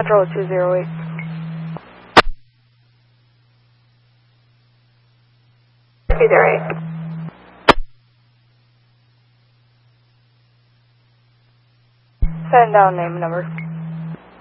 Control 208. Either 8. Send down name and number.